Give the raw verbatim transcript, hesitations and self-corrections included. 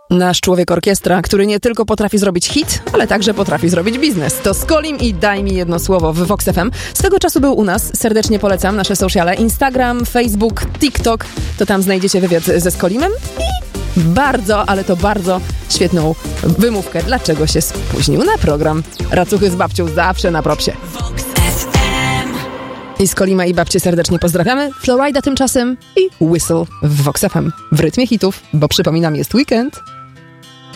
Nasz człowiek orkiestra, który nie tylko potrafi zrobić hit, ale także potrafi zrobić biznes. To Skolim i Daj mi jedno słowo w Vox F M. Swego czasu był u nas, serdecznie polecam nasze sociale, Instagram, Facebook, TikTok. To tam znajdziecie wywiad ze Skolimem i bardzo, ale to bardzo świetną wymówkę, dlaczego się spóźnił na program. Racuchy z babcią zawsze na propsie. I Skolima i babcię serdecznie pozdrawiamy. Florida tymczasem i Whistle w Vox F M. W rytmie hitów, bo przypominam, jest weekend.